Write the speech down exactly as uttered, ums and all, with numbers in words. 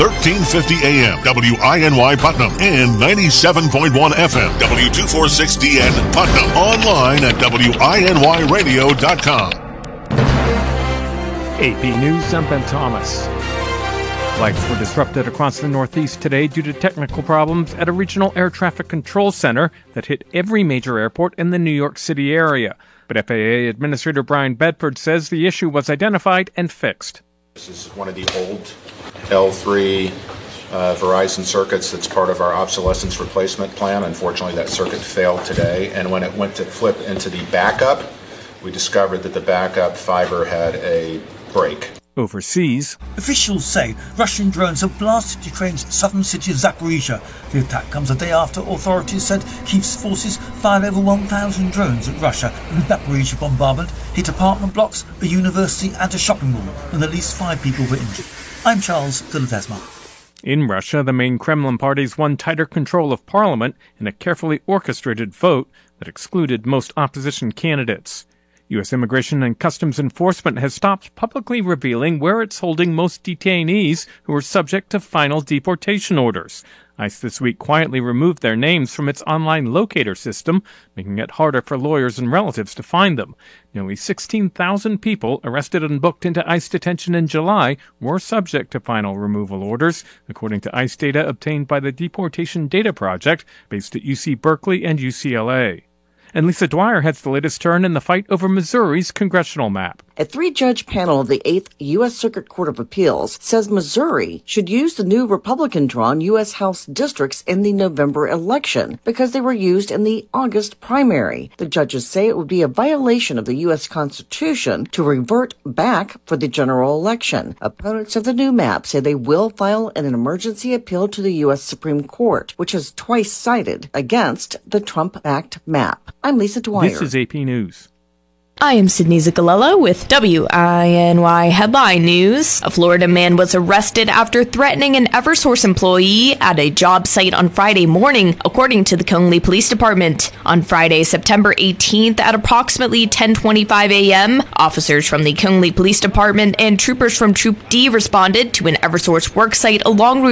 thirteen fifty A M, W I N Y Putnam, and ninety-seven point one F M, W two forty-six D N Putnam. Online at W I N Y radio dot com. A P News, I'm Ben Thomas. Flights were disrupted across the Northeast today due to technical problems at a regional air traffic control center that hit every major airport in the New York City area. But F A A Administrator Brian Bedford says the issue was identified and fixed. This is one of the old L three uh, Verizon circuits that's part of our obsolescence replacement plan. Unfortunately, that circuit failed today, and when it went to flip into the backup, we discovered that the backup fiber had a break. Overseas, officials say Russian drones have blasted Ukraine's southern city of Zaporizhia. The attack comes a day after authorities said Kyiv's forces fired over one thousand drones at Russia. The Zaporizhia bombardment hit apartment blocks, a university and a shopping mall, and at least five people were injured. I'm Charles de Ledesma. In Russia, the main Kremlin parties won tighter control of parliament in a carefully orchestrated vote that excluded most opposition candidates. U S Immigration and Customs Enforcement has stopped publicly revealing where it's holding most detainees who are subject to final deportation orders. ICE this week quietly removed their names from its online locator system, making it harder for lawyers and relatives to find them. Nearly sixteen thousand people arrested and booked into ICE detention in July were subject to final removal orders, according to ICE data obtained by the Deportation Data Project, based at U C Berkeley and U C L A. And Lisa Dwyer heads the latest turn in the fight over Missouri's congressional map. A three-judge panel of the eighth U S Circuit Court of Appeals says Missouri should use the new Republican-drawn U S House districts in the November election because they were used in the August primary. The judges say it would be a violation of the U S Constitution to revert back for the general election. Opponents of the new map say they will file an emergency appeal to the U S Supreme Court, which has twice sided against the Trump-backed map. I'm Lisa Dwyer. This is A P News. I am Sydney Zuccalello with W I N Y Headline News. A Florida man was arrested after threatening an Eversource employee at a job site on Friday morning, according to the Conley Police Department. On Friday, September eighteenth, at approximately ten twenty-five a.m., officers from the Conley Police Department and troopers from Troop D responded to an Eversource work site along Route